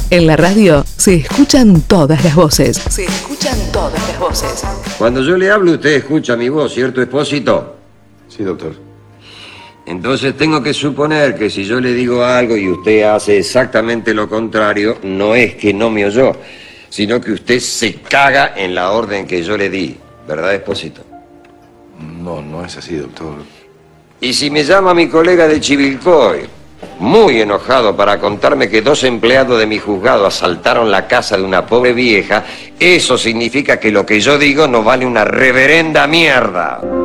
En la radio se escuchan todas las voces. Se escuchan todas las voces. Cuando yo le hablo, usted escucha mi voz, ¿cierto, Espósito? Sí, doctor. Entonces tengo que suponer que si yo le digo algo y usted hace exactamente lo contrario, no es que no me oyó, sino que usted se caga en la orden que yo le di. ¿Verdad, Espósito? No, no es así, doctor. Y si me llama mi colega de Chivilcoy, muy enojado para contarme que 2 empleados de mi juzgado asaltaron la casa de una pobre vieja, eso significa que lo que yo digo no vale una reverenda mierda.